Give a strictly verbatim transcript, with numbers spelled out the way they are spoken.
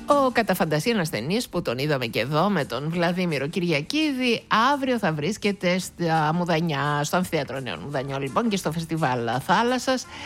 Ο κατά φαντασία ασθενής που τον είδαμε και εδώ με τον Βλαδίμηρο Κυριακίδη, αύριο θα βρίσκεται στα Μουδανιά, στο Αμφιθέατρο Νέων Μουδανιών λοιπόν και στο Φεστιβάλ Θάλασσας.